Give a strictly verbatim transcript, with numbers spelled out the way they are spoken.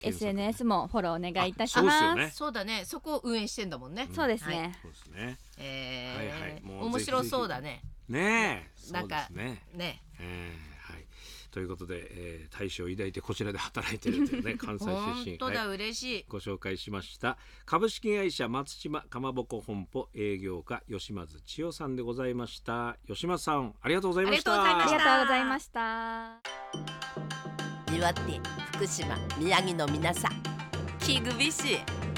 エスエヌエス もフォローお願いいたしあます。 そうですよねそうだね、そこを運営してんだもんね。 そうですはいね。 そうですね。 えーはいはいもう面白そうだね。 ねえ、そうでなんかすね。 ね、 えーはい。ということで、えー、大使を抱いてこちらで働いてるというね関西出身。 本当だ、 はい、 嬉しい。 ご紹介しました株式会社松島かまぼこ本舗営業課吉松千代さんでございました。吉松さんありがとうございました。 ありがとうございましたありがとうございました。 岩手、福島、宮城の皆さん、キグビシ